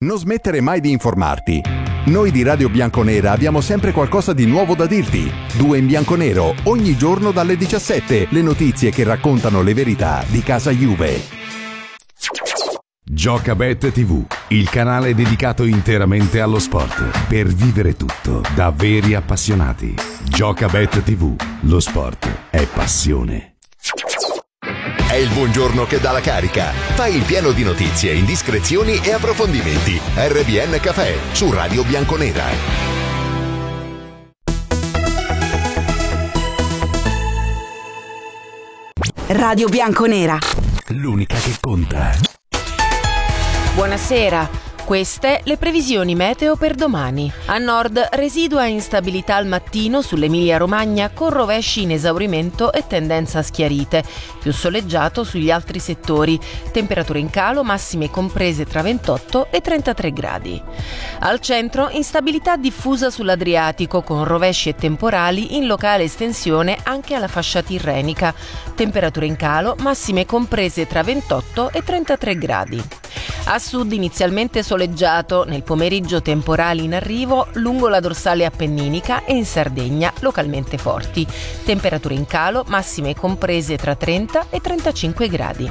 Non smettere mai di informarti. Noi di Radio Bianconera abbiamo sempre qualcosa di nuovo da dirti. 2 in bianco-nero, ogni giorno dalle 17, le notizie che raccontano le verità di casa Juve. Giocabet TV, il canale dedicato interamente allo sport, per vivere tutto da veri appassionati. Giocabet TV, lo sport è passione. È il buongiorno che dà la carica. Fai il pieno di notizie, indiscrezioni e approfondimenti. RBN Café su Radio Bianconera. Radio Bianconera, l'unica che conta. Buonasera. Queste le previsioni meteo per domani. A nord residua instabilità al mattino sull'Emilia-Romagna con rovesci in esaurimento e tendenza a schiarite. Più soleggiato sugli altri settori. Temperature in calo massime comprese tra 28 e 33 gradi. Al centro instabilità diffusa sull'Adriatico con rovesci e temporali in locale estensione anche alla fascia tirrenica. Temperature in calo massime comprese tra 28 e 33 gradi. A sud inizialmente soleggiato, nel pomeriggio temporali in arrivo lungo la dorsale appenninica e in Sardegna localmente forti. Temperature in calo, massime comprese tra 30 e 35 gradi.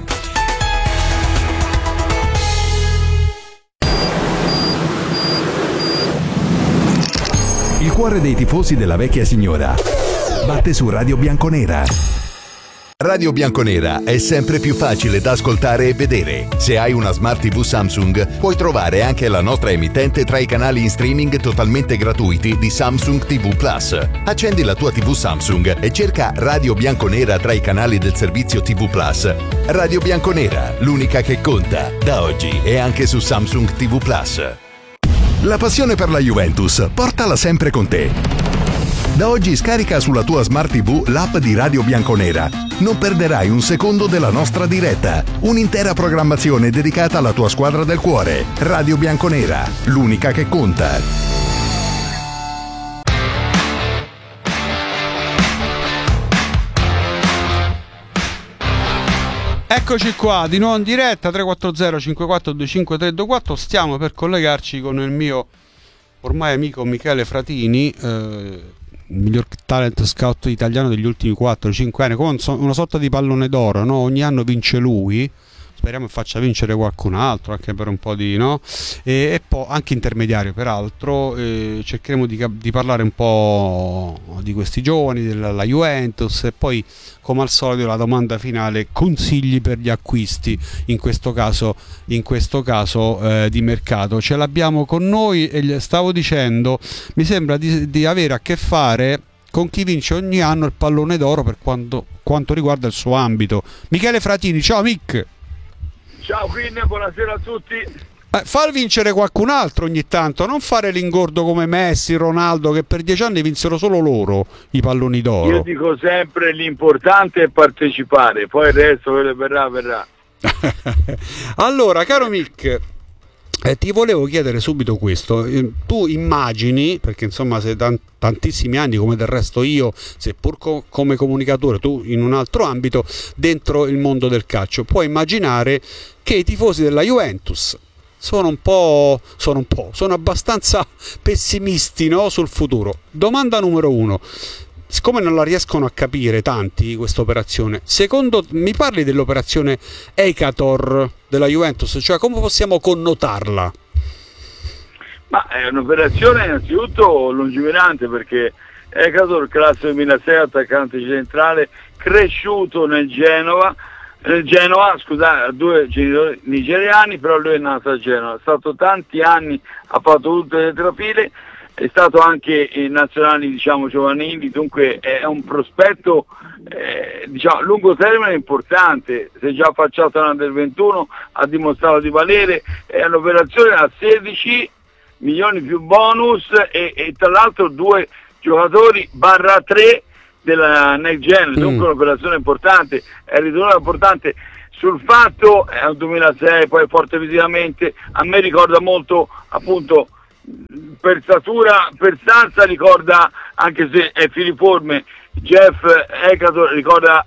Il cuore dei tifosi della vecchia signora batte su Radio Bianconera. Radio Bianconera è sempre più facile da ascoltare e vedere. Se hai una Smart TV Samsung, puoi trovare anche la nostra emittente tra i canali in streaming totalmente gratuiti di Samsung TV Plus. Accendi la tua TV Samsung e cerca Radio Bianconera tra i canali del servizio TV Plus. Radio Bianconera, l'unica che conta, da oggi e anche su Samsung TV Plus. La passione per la Juventus, portala sempre con te. Da oggi scarica sulla tua Smart TV l'app di Radio Bianconera. Non perderai un secondo della nostra diretta. Un'intera programmazione dedicata alla tua squadra del cuore. Radio Bianconera, l'unica che conta. Eccoci qua, di nuovo in diretta, 340 5425 324. Stiamo per collegarci con il mio ormai amico Michele Fratini, il miglior talent scout italiano degli ultimi 4-5 anni, come una sorta di pallone d'oro, no? Ogni anno vince lui, speriamo che faccia vincere qualcun altro anche per un po' di, no? E poi anche intermediario peraltro. Cercheremo di parlare un po' di questi giovani, della Juventus, e poi come al solito la domanda finale: consigli per gli acquisti, in questo caso di mercato. Ce l'abbiamo con noi e stavo dicendo, mi sembra di avere a che fare con chi vince ogni anno il pallone d'oro per quanto riguarda il suo ambito. Michele Fratini, ciao Mick. Ciao Quinn, buonasera a tutti. Far vincere qualcun altro ogni tanto, non fare l'ingordo come Messi, Ronaldo, che per 10 anni vinsero solo loro i palloni d'oro. Io dico sempre l'importante è partecipare, poi il resto quello verrà. Allora, caro Mick, ti volevo chiedere subito questo. Tu immagini, perché insomma sei tantissimi anni, come del resto io, seppur come comunicatore, tu in un altro ambito, dentro il mondo del calcio, puoi immaginare che i tifosi della Juventus sono abbastanza pessimisti, no, sul futuro. Domanda numero 1. Siccome non la riescono a capire tanti questa operazione, mi parli dell'operazione Ekator della Juventus, cioè come possiamo connotarla? Ma è un'operazione innanzitutto lungimirante, perché Ekator, classe 2006, attaccante centrale, cresciuto nel Genoa, ha 2 genitori nigeriani, però lui è nato a Genova, è stato tanti anni, ha fatto tutte le trafile, è stato anche in nazionali giovanili, dunque è un prospetto a lungo termine importante. Si è già affacciato all'Under 21, ha dimostrato di valere, è un'operazione a 16 milioni più bonus e tra l'altro 2 giocatori /3 della Next Gen, dunque un'operazione importante, è ritenuta importante. Sul fatto è un 2006, poi forte visivamente, a me ricorda molto, appunto, per statura, per stazza ricorda, anche se è filiforme, Jeff Ekator ricorda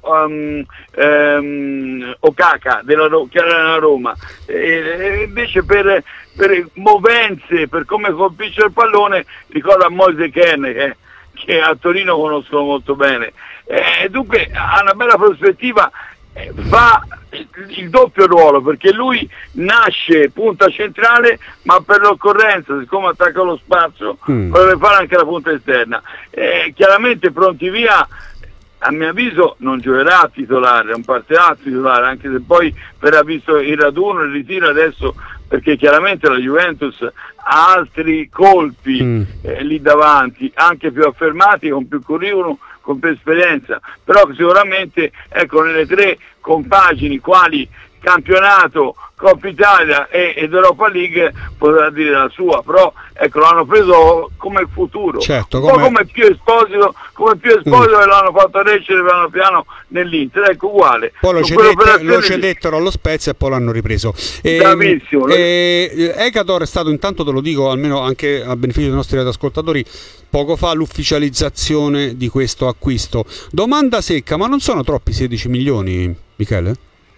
Okaka che era nella Roma, invece per movenze, per come colpisce il pallone ricorda Moise Kean, che a Torino conoscono molto bene, dunque ha una bella prospettiva, fa il doppio ruolo, perché lui nasce punta centrale, ma per l'occorrenza, siccome attacca lo spazio, potrebbe fare anche la punta esterna. Chiaramente Pronti Via, a mio avviso, non giocherà titolare, non partirà titolare, anche se poi verrà visto il raduno, il ritiro adesso, perché chiaramente la Juventus ha altri colpi lì davanti, anche più affermati, con più curriculum, con più esperienza, però sicuramente, ecco, nelle tre compagini quali campionato, Coppa Italia ed Europa League potrà dire la sua, però ecco, l'hanno preso come futuro, certo, un po' come più Esposito che l'hanno fatto crescere piano piano nell'Inter, ecco, uguale. Poi lo cedettero allo Spezia e poi l'hanno ripreso. Bravissimo. Ekator è stato, intanto te lo dico, almeno anche a beneficio dei nostri ascoltatori, poco fa l'ufficializzazione di questo acquisto. Domanda secca, ma non sono troppi 16 milioni, Michele?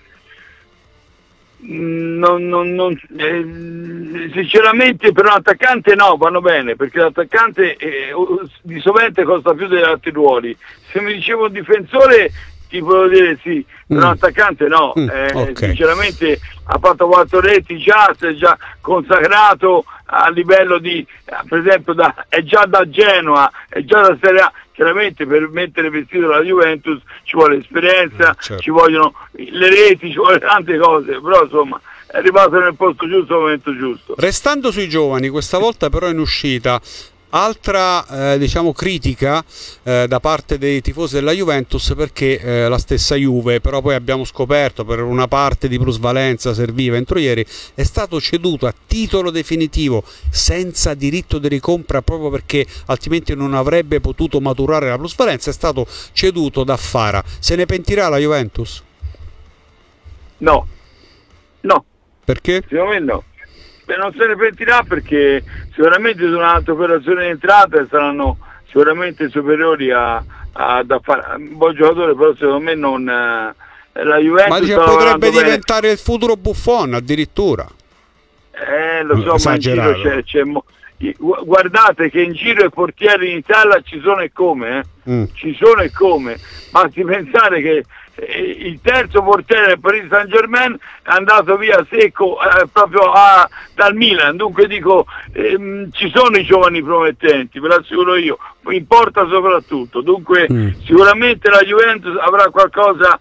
Sinceramente per un attaccante no, vanno bene, perché l'attaccante di sovente costa più degli altri ruoli. Se mi dicevo un difensore ti potevo dire sì, per un attaccante no, okay. Sinceramente ha fatto 4 reti già, si è già consacrato a livello di, per esempio è già da Genoa, è già da Serie A. Chiaramente per mettere vestito la Juventus ci vuole esperienza, certo. Ci vogliono le reti, ci vuole tante cose, però insomma è arrivato nel posto giusto al momento giusto. Restando sui giovani, questa volta però in uscita, altra diciamo critica da parte dei tifosi della Juventus, perché la stessa Juve, però poi abbiamo scoperto per una parte di plusvalenza serviva entro ieri, è stato ceduto a titolo definitivo senza diritto di ricompra, proprio perché altrimenti non avrebbe potuto maturare la plusvalenza, è stato ceduto da Fara. Se ne pentirà la Juventus? No. Perché? Secondo me no. Non se ne pentirà, perché sicuramente su un'altra operazione di entrata saranno sicuramente superiori a Fara. Un buon giocatore, però secondo me non la Juventus. Ma potrebbe diventare il futuro Buffon addirittura. Lo so, esagerato. Ma in giro guardate che in giro i portieri in Italia ci sono e come, ci sono e come. Basti pensare che il terzo portiere del Paris Saint-Germain è andato via secco proprio dal Milan, dunque dico ci sono i giovani promettenti, ve l'assicuro io, importa soprattutto, dunque sicuramente la Juventus avrà qualcosa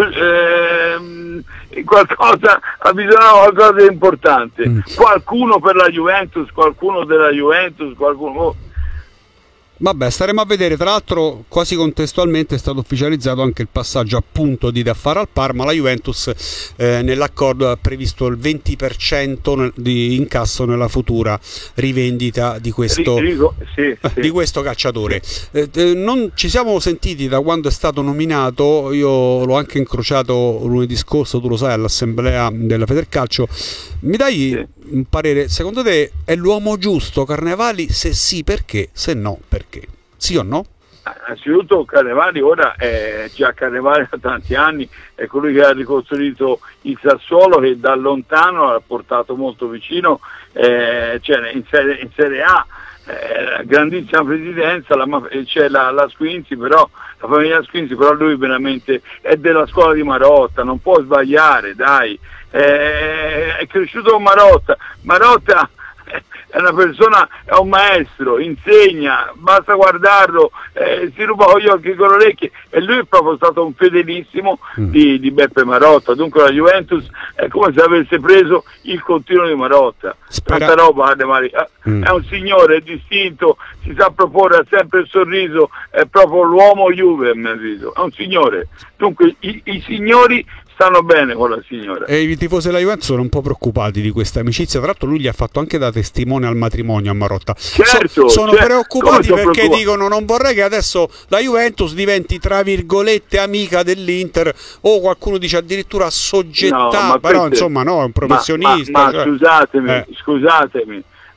bisogna qualcosa di importante, qualcuno per la Juventus, qualcuno della Juventus, qualcuno. Vabbè, staremo a vedere. Tra l'altro quasi contestualmente è stato ufficializzato anche il passaggio appunto di Daffara al Parma. La Juventus nell'accordo ha previsto il 20% di incasso nella futura rivendita di questo, di questo calciatore. Non ci siamo sentiti da quando è stato nominato, io l'ho anche incrociato lunedì scorso, tu lo sai, all'assemblea della Federcalcio. Mi dai un parere, secondo te è l'uomo giusto Carnevali? Se sì, perché? Se no, perché? Sì o no? Innanzitutto Carnevali ora è già Carnevali da tanti anni, è colui che ha ricostruito il Sassuolo, che da lontano l'ha portato molto vicino, cioè in Serie A, grandissima presidenza, c'è la Squinzi, però la famiglia Squinzi, però lui veramente è della scuola di Marotta, non può sbagliare, dai. È cresciuto con Marotta è una persona, è un maestro, insegna, basta guardarlo, si ruba con gli occhi con le orecchie, e lui è proprio stato un fedelissimo di Beppe Marotta, dunque la Juventus è come se avesse preso il continuo di Marotta. Tanta roba, è un signore, è distinto, si sa proporre, ha sempre il sorriso, è proprio l'uomo Juve, a mio avviso, è un signore, dunque i signori stanno bene con la signora. E i tifosi della Juventus sono un po' preoccupati di questa amicizia. Tra l'altro lui gli ha fatto anche da testimone al matrimonio a Marotta. Sono preoccupati perché dicono: non vorrei che adesso la Juventus diventi tra virgolette amica dell'Inter, o qualcuno dice addirittura assoggettata, però insomma no, è un professionista. Ma scusatemi,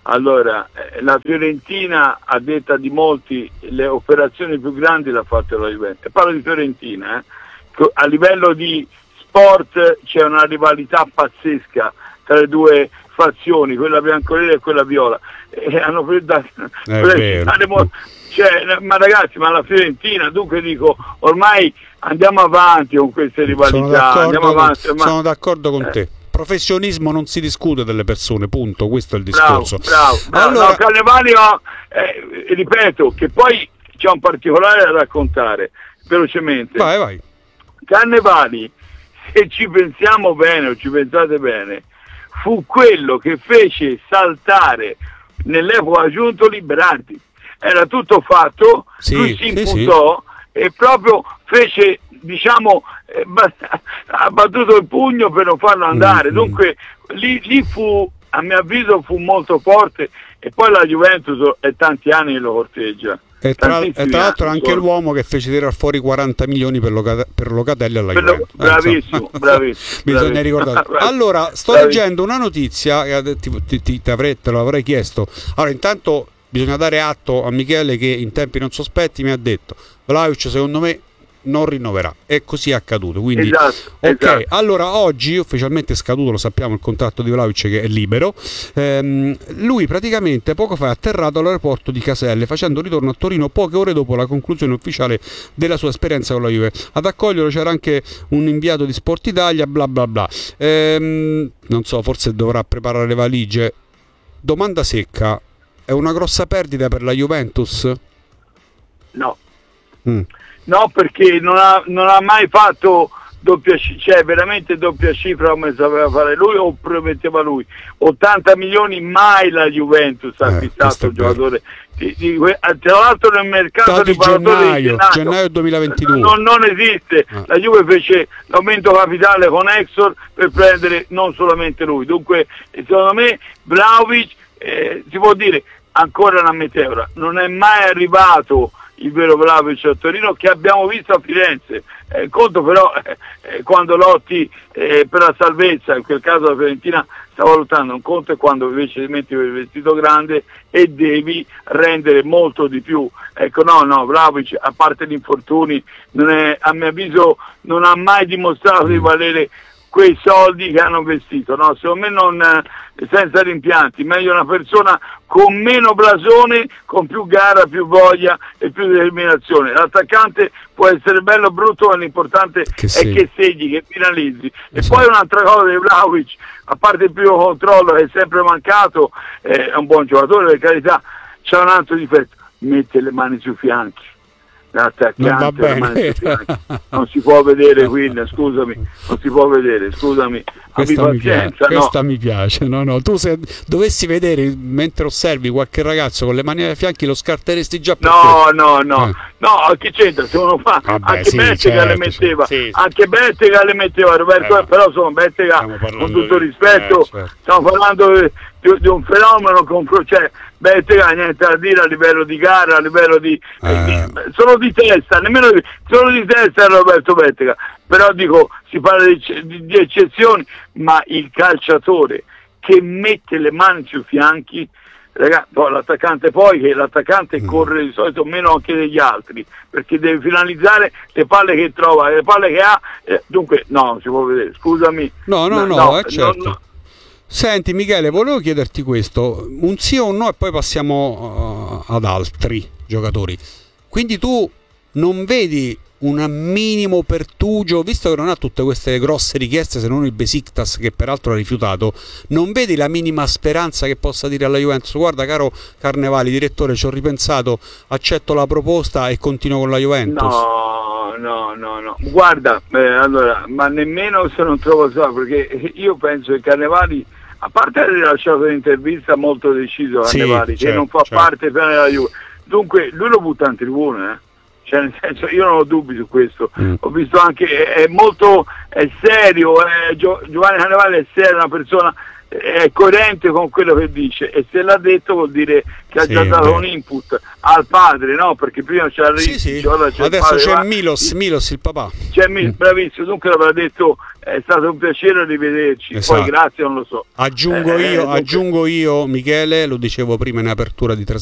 Allora, la Fiorentina, a detta di molti, le operazioni più grandi l'ha fatta la Juventus. Parlo di Fiorentina, a livello di sport c'è una rivalità pazzesca tra le due fazioni, quella bianconera e quella viola. Hanno ma ragazzi, ma la Fiorentina, dunque dico, ormai andiamo avanti con queste rivalità. Sono d'accordo con te. Professionismo non si discute delle persone, punto, questo è il discorso. Bravo. Allora, no, Cannavali, ripeto, che poi c'è un particolare da raccontare velocemente. Vai. Cannavali, se ci pensiamo bene o ci pensate bene, fu quello che fece saltare nell'epoca Giuntoli Berardi. Era tutto fatto, lui si impuntò e proprio fece, diciamo, ha battuto il pugno per non farlo andare. Dunque lì fu, a mio avviso, fu molto forte, e poi la Juventus è tanti anni che lo corteggia. E tra l'altro anche l'uomo che fece tirare fuori 40 milioni per Locatelli alla Juventus. Bravissimo. Bisogna ricordare. Allora, sto leggendo una notizia che te lo avrei chiesto. Allora, intanto bisogna dare atto a Michele che in tempi non sospetti mi ha detto: Vlahovic secondo me non rinnoverà, e così è accaduto, quindi esatto. Allora oggi ufficialmente è scaduto, lo sappiamo, il contratto di Vlahovic, che è libero. Lui praticamente poco fa è atterrato all'aeroporto di Caselle, facendo ritorno a Torino poche ore dopo la conclusione ufficiale della sua esperienza con la Juve. Ad accoglierlo c'era anche un inviato di Sport Italia, bla bla bla. Non so, forse dovrà preparare le valigie. Domanda secca: è una grossa perdita per la Juventus? No. No, perché non ha mai fatto veramente doppia cifra come sapeva fare lui o prometteva lui. 80 milioni mai la Juventus ha acquistato un giocatore. Tra l'altro nel mercato di gennaio 2022 non esiste. La Juve fece l'aumento capitale con Exor per prendere non solamente lui. Dunque secondo me Vlahovic, si può dire, ancora una meteora, non è mai arrivato il vero Vlahovic a Torino che abbiamo visto a Firenze. Conto però quando lotti per la salvezza, in quel caso la Fiorentina stava lottando, un conto è quando invece ti metti il vestito grande e devi rendere molto di più. Ecco, no, Vlahovic, a parte gli infortuni, a mio avviso non ha mai dimostrato di valere quei soldi che hanno investito. No, secondo me senza rimpianti, meglio una persona con meno blasone, con più gara, più voglia e più determinazione. L'attaccante può essere bello o brutto, ma l'importante è che segni, che finalizzi. E poi un'altra cosa di Vlahovic, a parte il primo controllo che è sempre mancato, è un buon giocatore, per carità, c'è un altro difetto: mette le mani sui fianchi. Non va bene. Non si può vedere, Quinn, scusami, non si può vedere, scusami. Questa mi piace. No, tu se dovessi vedere mentre osservi qualche ragazzo con le mani ai fianchi lo scarteresti già per No, che c'entra? Se uno fa, anche Bettega le metteva, anche Bettega le metteva, Roberto, però sono Bettega, con tutto rispetto, stiamo parlando di un fenomeno, cioè Bettega niente da dire a livello di gara, a livello di solo di testa, solo di testa Roberto Bettega. Però dico, si parla di eccezioni, ma il calciatore che mette le mani sui fianchi, ragazzi, l'attaccante corre di solito meno anche degli altri, perché deve finalizzare le palle che trova, le palle che ha, dunque no, non si può vedere, scusami. No, certo. No. Senti Michele, volevo chiederti questo, un sì o un no, e poi passiamo ad altri giocatori. Quindi tu non vedi un minimo pertugio, visto che non ha tutte queste grosse richieste, se non il Besiktas, che peraltro ha rifiutato, non vedi la minima speranza che possa dire alla Juventus: guarda caro Carnevali, direttore, ci ho ripensato, accetto la proposta e continuo con la Juventus? No, guarda, allora, ma nemmeno se non trovo perché io penso che Carnevali, a parte aver rilasciato un'intervista molto deciso, Carnevali, che non fa parte della Juve, dunque lui lo butta in tribuna, Cioè, nel senso, io non ho dubbi su questo. Ho visto anche, è serio, Giovanni Cannavali è serio, una persona è coerente con quello che dice, e se l'ha detto vuol dire che ha già dato un input al padre, no? Perché prima c'era ora c'è adesso il padre, c'è Milos il papà. Bravissimo, dunque l'avrà detto, è stato un piacere rivederci, esatto. Poi grazie, non lo so. Aggiungo io, Michele, lo dicevo prima in apertura di trasmissione,